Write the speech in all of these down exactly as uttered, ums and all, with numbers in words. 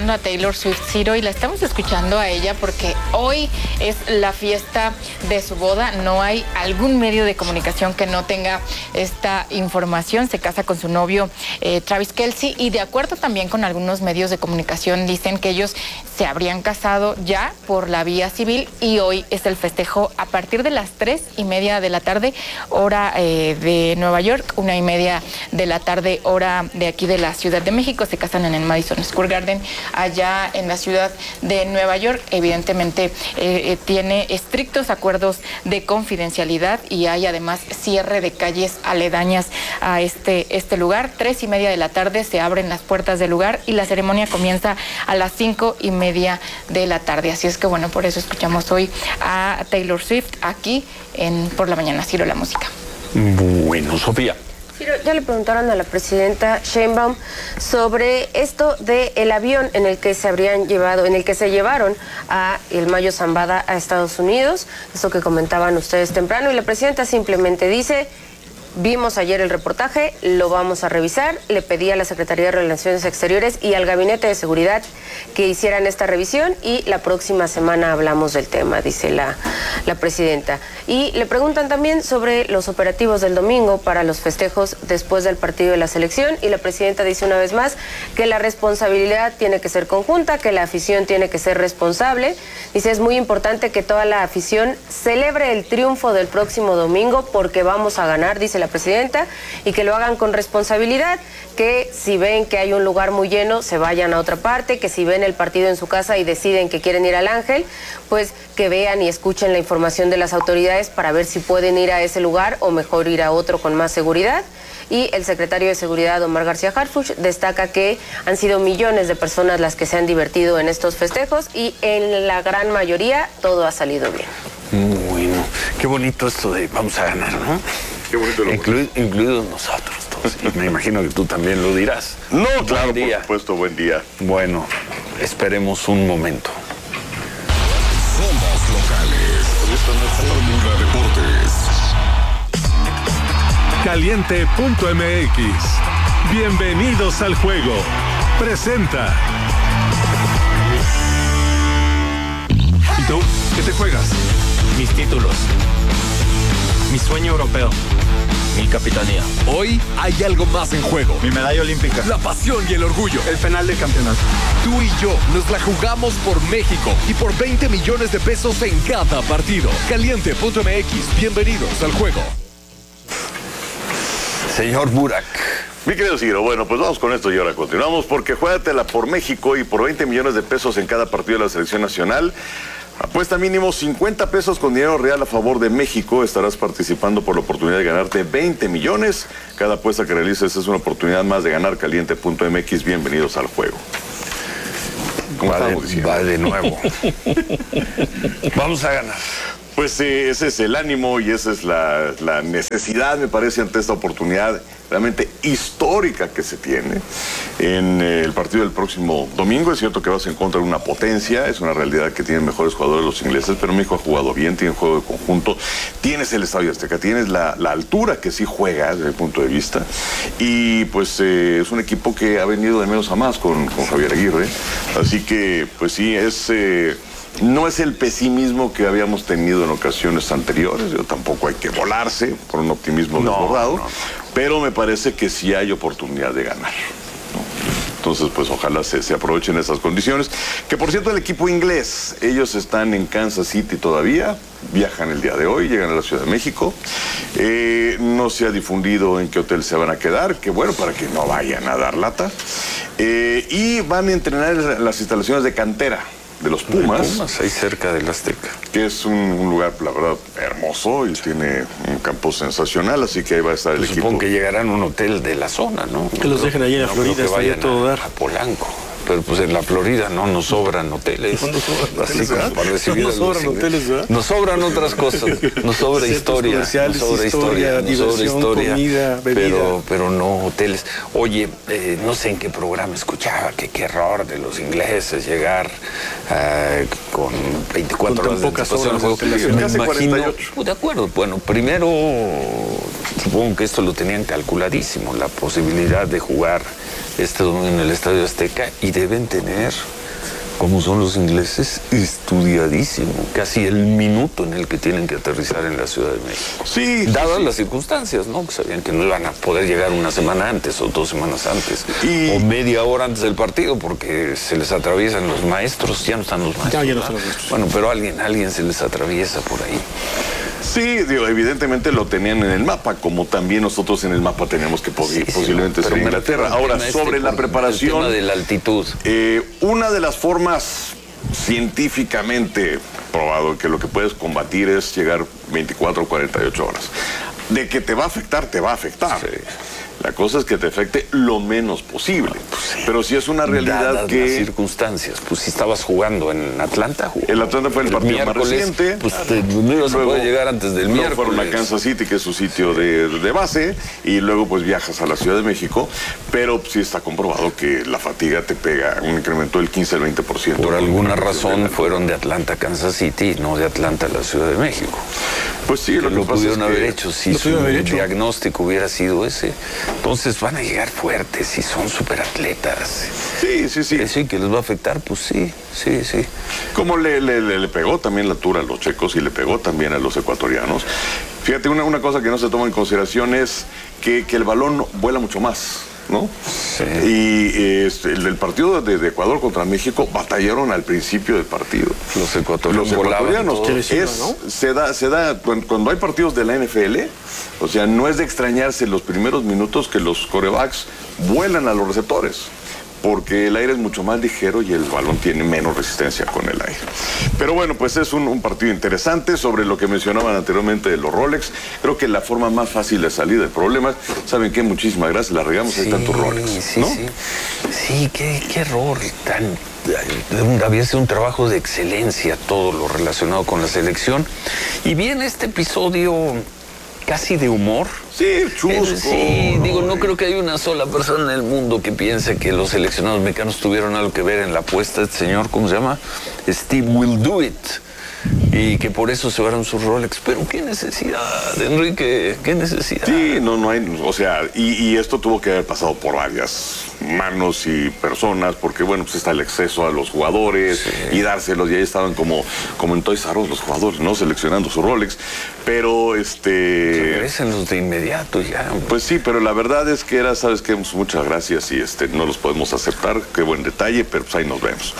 escuchando a Taylor Swift, Ciro, y la estamos escuchando a ella porque hoy es la fiesta de su boda. No hay algún medio de comunicación que no tenga esta información. Se casa con su novio eh, Travis Kelce, y de acuerdo también con algunos medios de comunicación, dicen que ellos se habrían casado ya por la vía civil, y hoy es el festejo a partir de las tres y media de la tarde, hora eh, de Nueva York, una y media de la tarde, hora de aquí de la Ciudad de México. Se casan en el Madison Square Garden, allá en la ciudad de Nueva York. Evidentemente eh, eh, tiene estrictos acuerdos de confidencialidad, y hay además cierre de calles aledañas a este, este lugar. Tres y media de la tarde se abren las puertas del lugar y la ceremonia comienza a las cinco y media de la tarde. Así es que bueno, por eso escuchamos hoy a Taylor Swift aquí en Por la Mañana. Ciro, la música. Bueno, Sofía. Ciro, ya le preguntaron a la presidenta Sheinbaum sobre esto del avión en el que se habrían llevado, en el que se llevaron a el Mayo Zambada a Estados Unidos, eso que comentaban ustedes temprano, y la presidenta simplemente dice: vimos ayer el reportaje, lo vamos a revisar. Le pedí a la Secretaría de Relaciones Exteriores y al Gabinete de Seguridad que hicieran esta revisión, y la próxima semana hablamos del tema, dice la, la presidenta. Y le preguntan también sobre los operativos del domingo para los festejos después del partido de la selección, y la presidenta dice una vez más que la responsabilidad tiene que ser conjunta, que la afición tiene que ser responsable. Dice: es muy importante que toda la afición celebre el triunfo del próximo domingo porque vamos a ganar, dice la presidenta, y que lo hagan con responsabilidad, que si ven que hay un lugar muy lleno, se vayan a otra parte, que si ven el partido en su casa y deciden que quieren ir al Ángel, pues que vean y escuchen la información de las autoridades para ver si pueden ir a ese lugar o mejor ir a otro con más seguridad. Y el secretario de Seguridad, Omar García Harfuch, destaca que han sido millones de personas las que se han divertido en estos festejos, y en la gran mayoría todo ha salido bien. Bueno, qué bonito esto de vamos a ganar, ¿no? Qué bonito lo Inclu incluidos nosotros todos. Y me imagino que tú también lo dirás. No, claro, buen día. por supuesto, buen día. Bueno, esperemos un momento. Somos locales. Fórmula Deportes. Caliente punto M X. Bienvenidos al juego. Presenta. ¿Y tú? ¿Qué te juegas? Mis títulos. Mi sueño europeo. Mi capitanía. Hoy hay algo más en juego. Mi medalla olímpica. La pasión y el orgullo. El penal de campeonato. Tú y yo nos la jugamos por México y por veinte millones de pesos en cada partido. Caliente punto M X. Bienvenidos al juego. Señor Burak. Mi querido Ciro, bueno, pues vamos con esto y ahora continuamos, porque juégatela por México y por veinte millones de pesos en cada partido de la selección nacional. Apuesta mínimo cincuenta pesos con dinero real a favor de México. Estarás participando por la oportunidad de ganarte veinte millones. Cada apuesta que realices es una oportunidad más de ganar. Caliente punto M X. Bienvenidos al juego. ¿Cómo va, de, va de nuevo. Vamos a ganar. Pues eh, ese es el ánimo y esa es la, la necesidad, me parece, ante esta oportunidad realmente histórica que se tiene en eh, el partido del próximo domingo. Es cierto que vas en contra de una potencia, es una realidad que tienen mejores jugadores los ingleses, pero México ha jugado bien, tiene juego de conjunto, tienes el Estadio Azteca, tienes la, la altura que sí juega desde el punto de vista, y pues eh, es un equipo que ha venido de menos a más con, con Javier Aguirre, así que pues sí, es... Eh, No es el pesimismo que habíamos tenido en ocasiones anteriores, yo tampoco hay que volarse por un optimismo no, desbordado, no, no. pero me parece que sí hay oportunidad de ganar, ¿no? Entonces, pues ojalá se, se aprovechen esas condiciones. Que por cierto, el equipo inglés, ellos están en Kansas City todavía, viajan el día de hoy, llegan a la Ciudad de México. Eh, no se ha difundido en qué hotel se van a quedar, que bueno, para que no vayan a dar lata. Eh, y van a entrenar en las instalaciones de cantera de los Pumas, Pumas, ahí cerca del Azteca, que es un, un lugar, la verdad, hermoso, y tiene un campo sensacional, así que ahí va a estar el pues equipo. Supongo que llegarán a un hotel de la zona, ¿no? Que los dejen ahí en la no Florida, creo que vayan todo a, dar. a Polanco. Pero pues en la Florida no nos sobran hoteles. No nos sobran Así hoteles, como ¿verdad? para recibir No nos a los sobran ingleses. hoteles, ¿verdad? Nos sobran otras cosas. Nos sobra Centros historia. Nos comerciales, sobra historia. historia, Nos sobra diversión, historia. comida, bebida. Pero, pero no hoteles. Oye, eh, no sé en qué programa escuchaba que qué error de los ingleses llegar eh, con veinticuatro Con horas tan de pocas anticipación horas al juego. de antelación. Me Casi imagino, cuarenta y ocho. pues, de acuerdo. Bueno, primero supongo que esto lo tenían calculadísimo, la posibilidad de jugar este domingo en el Estadio Azteca y deben tener, como son los ingleses, estudiadísimo, casi el minuto en el que tienen que aterrizar en la Ciudad de México. Sí. Dadas sí. las circunstancias, ¿no? Que sabían que no iban a poder llegar una semana antes o dos semanas antes Y... o media hora antes del partido porque se les atraviesan los maestros, ya no están los maestros. Ya, ya no ¿verdad? están los maestros. Bueno, pero alguien, alguien se les atraviesa por ahí. Sí, digo, evidentemente lo tenían en el mapa, como también nosotros en el mapa teníamos que po- Sí, sí, posiblemente pero ser me Inglaterra. refiero al Ahora, tema este sobre la por- preparación, el tema de la altitud. eh, una de las formas científicamente probado que lo que puedes combatir es llegar veinticuatro o cuarenta y ocho horas. De que te va a afectar, te va a afectar. Sí. La cosa es que te afecte lo menos posible. Pero si es una realidad Dadas que... las circunstancias, pues si estabas jugando en Atlanta, jugó. El Atlanta fue el partido más miércoles, reciente. Pues te- no ibas a Luego- poder llegar antes del luego miércoles. fueron a Kansas City, que es su sitio de, de base, y luego pues viajas a la Ciudad de México, pero sí está comprobado que la fatiga te pega un incremento del quince al veinte por ciento. Por alguna razón fueron de Atlanta a Kansas City y no de Atlanta a la Ciudad de México. Pues sí, Lo, lo, que lo pasa pudieron es que- haber hecho si Lo su pudieron haber hecho. diagnóstico hubiera sido ese. Entonces van a llegar fuertes y son superatletas. Sí, sí, sí. Que sí, que les va a afectar, pues sí, sí, sí. Como le, le, le, le pegó también la altura a los checos y le pegó también a los ecuatorianos. Fíjate, una, una cosa que no se toma en consideración es que, que el balón vuela mucho más, ¿no? Sí. Y este, el, el partido de, de Ecuador contra México batallaron al principio del partido. Los ecuatorianos Los volaban ecuatorianos, todos. Quiere decir, es, ¿no? se da, se da cuando, cuando hay partidos de la N F L, o sea, no es de extrañarse los primeros minutos que los quarterbacks vuelan a los receptores, porque el aire es mucho más ligero y el balón tiene menos resistencia con el aire. Pero bueno, pues es un, un partido interesante. Sobre lo que mencionaban anteriormente de los Rolex, creo que la forma más fácil de salir del problema, ¿saben qué? Muchísimas gracias, la regamos, ahí están tus Rolex, Sí, ¿no? sí. Sí, qué, qué error. Tan, había sido un trabajo de excelencia todo lo relacionado con la selección. Y viene este episodio casi de humor. Sí, chusco. Eh, sí, digo, no creo que haya una sola persona en el mundo que piense que los seleccionados mexicanos tuvieron algo que ver en la apuesta. Este señor, ¿cómo se llama? Steve Will Do It. Y que por eso se llevaron sus Rolex. Pero qué necesidad, Enrique, qué necesidad. Sí, no, no hay, o sea, y, y esto tuvo que haber pasado por varias manos y personas, porque bueno, pues está el exceso a los jugadores Sí. y dárselos, y ahí estaban como, como en Toys R Us los jugadores, ¿no? Seleccionando su Rolex, pero este... Regrésenlos de inmediato ya. Pues sí, pero la verdad es que era, ¿sabes qué? Muchas gracias y este, no los podemos aceptar, qué buen detalle, pero pues ahí nos vemos.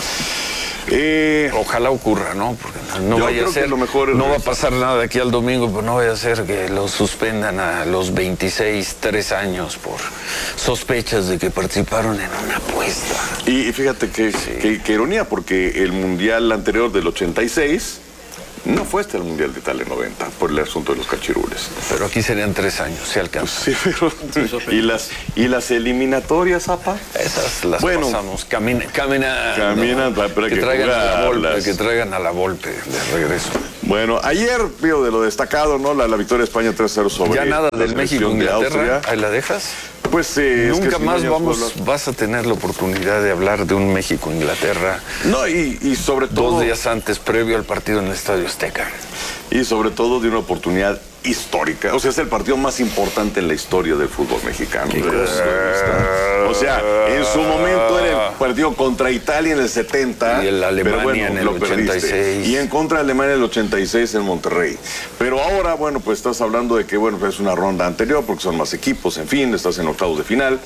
Eh, Ojalá ocurra, ¿no? Porque no, no Yo vaya creo a ser, que lo mejor es no va a regresar. pasar nada aquí al domingo, pero no vaya a ser que los suspendan a los veintiséis, tres años por sospechas de que participaron en una apuesta. y, y fíjate que, que, que ironía, porque el Mundial anterior del ochenta y seis no fue este el Mundial de Italia noventa, por el asunto de los cachirules. Pero aquí serían tres años, se alcanza. Sí, pero... ¿Y las, y las eliminatorias, Zapa? Esas las Bueno. pasamos. Camina, camina. Caminan, pero hay que, que traigan a la Volpe, jugarlas. que traigan a la Volpe de regreso. Bueno, ayer, digo, de lo destacado, ¿no? La, la victoria de España tres cero sobre Ya nada la del México selección de Inglaterra, Austria. ahí la dejas. Pues eh, es que Nunca si más no, ya vamos, nos puedo vas a tener la oportunidad de hablar de un México-Inglaterra hablar. No, y, y sobre todo... dos días antes, previo al partido en el Estadio Azteca. Y sobre todo de una oportunidad histórica. O sea, es el partido más importante en la historia del fútbol mexicano. desde mi punto de vista. O sea, en su momento era el partido contra Italia en el setenta. Y el Alemania pero bueno, en el lo ochenta y seis. perdiste. Y en contra de Alemania en el ochenta y seis en Monterrey. Pero ahora, bueno, pues estás hablando de que, bueno, pues es una ronda anterior porque son más equipos, en fin, estás en octavos de final.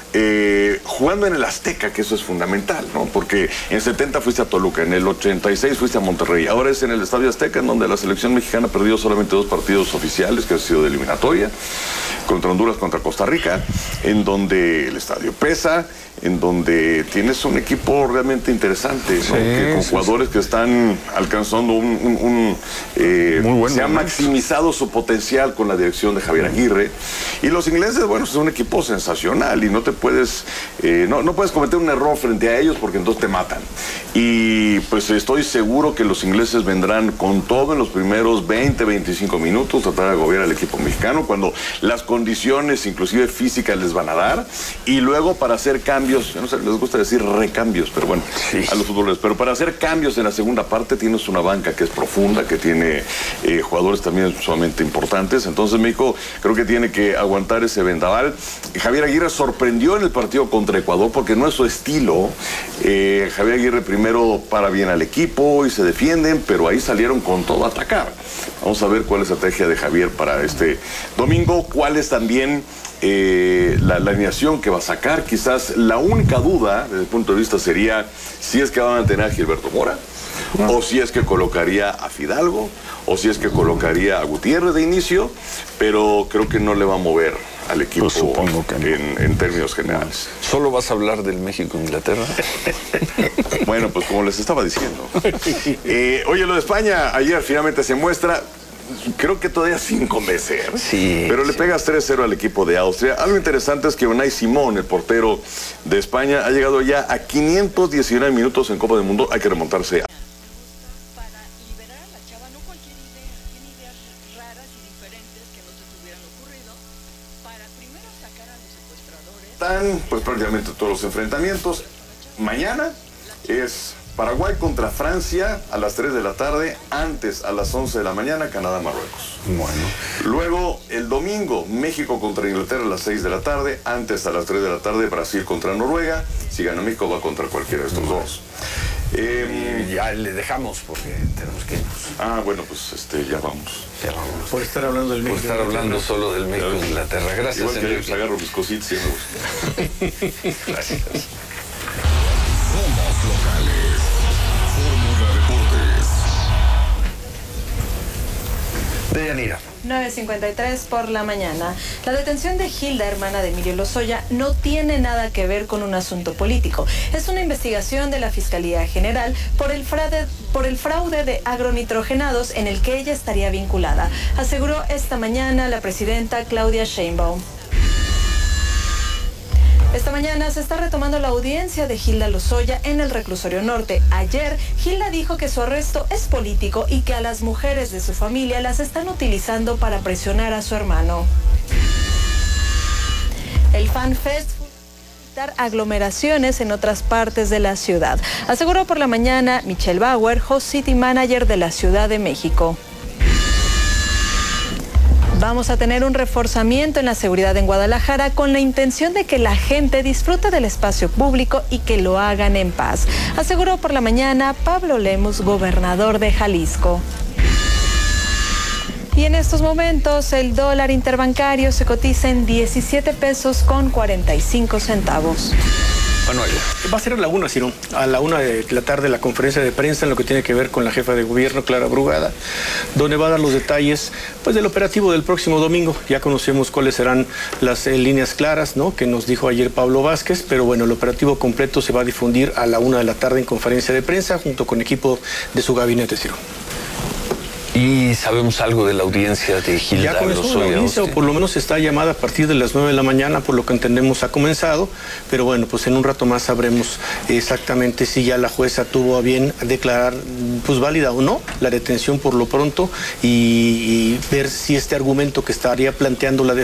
Eh, jugando en el Azteca, que eso es fundamental, ¿no? Porque en setenta fuiste a Toluca, en el ochenta y seis fuiste a Monterrey. Ahora es en el Estadio Azteca, en donde la selección mexicana ha perdido solamente dos partidos oficiales, que han sido de eliminatoria, contra Honduras, contra Costa Rica, en donde el estadio pesa, en donde tienes un equipo realmente interesante, ¿no? Sí, Que con sí, jugadores que están alcanzando un... un- un, eh, Muy buen se ha momento. maximizado su potencial con la dirección de Javier Aguirre. Y los ingleses, bueno, es un equipo sensacional y no te puedes, eh, no, no puedes cometer un error frente a ellos porque entonces te matan. y pues estoy seguro que los ingleses vendrán con todo en los primeros veinte, veinticinco minutos, tratar de agobiar al equipo mexicano cuando las condiciones inclusive físicas les van a dar, y luego para hacer cambios, yo no sé, les gusta decir recambios, pero bueno, sí, a los futbolistas, pero para hacer cambios en la segunda parte tienes una banca que es profunda, que tiene eh, jugadores también sumamente importantes, entonces México creo que tiene que aguantar ese vendaval. Javier Aguirre sorprendió en el partido contra Ecuador porque no es su estilo. eh, Javier Aguirre primero para bien al equipo y se defienden, pero ahí salieron con todo a atacar. Vamos a ver cuál es la estrategia de Javier para este domingo, cuál es también eh, la, la alineación que va a sacar. Quizás la única duda desde el punto de vista sería si es que va a mantener a Gilberto Mora, no, o si es que colocaría a Fidalgo, o si es que colocaría a Gutiérrez de inicio, pero creo que no le va a mover al equipo, pues supongo que no. en, en términos generales. ¿Solo vas a hablar del México-Inglaterra? Bueno, pues como les estaba diciendo. Eh, oye, lo de España, ayer finalmente se muestra, creo que todavía sin convencer, sí, pero le sí. pegas tres cero al equipo de Austria. Algo interesante es que Unai Simón, el portero de España, ha llegado ya a quinientos diecinueve minutos en Copa del Mundo. Hay que remontarse a... Están pues prácticamente todos los enfrentamientos. Mañana es Paraguay contra Francia a las tres de la tarde, antes a las once de la mañana Canadá-Marruecos. Bueno. Luego el domingo México contra Inglaterra a las seis de la tarde, antes a las tres de la tarde Brasil contra Noruega. Si gana México va contra cualquiera de estos bueno. dos. Eh, y ya le dejamos porque tenemos que irnos. Ah, bueno, pues este, ya vamos. Ya vamos. Por estar hablando del México. Por estar hablando solo del México e Inglaterra. Gracias, igual que Enrique. yo agarro mis cositas y me gusta. Gracias. Somos locales. Fórmula Deportes. Deyanira. nueve cincuenta y tres por la mañana. La detención de Hilda, hermana de Emilio Lozoya, no tiene nada que ver con un asunto político. Es una investigación de la Fiscalía General por el fraude, por el fraude de agronitrogenados en el que ella estaría vinculada, aseguró esta mañana la presidenta Claudia Sheinbaum. Esta mañana se está retomando la audiencia de Hilda Lozoya en el reclusorio norte. Ayer, Hilda dijo que su arresto es político y que a las mujeres de su familia las están utilizando para presionar a su hermano. El Fan Fest evitar aglomeraciones en otras partes de la ciudad, aseguró por la mañana Michelle Bauer, Host City Manager de la Ciudad de México. Vamos a tener un reforzamiento en la seguridad en Guadalajara con la intención de que la gente disfrute del espacio público y que lo hagan en paz, aseguró por la mañana Pablo Lemus, gobernador de Jalisco. Y en estos momentos el dólar interbancario se cotiza en diecisiete pesos con cuarenta y cinco centavos. Manuel. Va a ser a la una, Ciro. A la una de la tarde la conferencia de prensa en lo que tiene que ver con la jefa de gobierno, Clara Brugada, donde va a dar los detalles pues del operativo del próximo domingo. Ya conocemos cuáles serán las eh, líneas claras, ¿no?, que nos dijo ayer Pablo Vázquez, pero bueno, el operativo completo se va a difundir a la una de la tarde en conferencia de prensa junto con equipo de su gabinete, Ciro. ¿Y sabemos algo de la audiencia de Hilda Ya comenzó la Lozoya? audiencia, o por lo menos está llamada a partir de las nueve de la mañana, por lo que entendemos ha comenzado, pero bueno, pues en un rato más sabremos exactamente si ya la jueza tuvo a bien declarar pues válida o no la detención por lo pronto y, y ver si este argumento que estaría planteando la defensa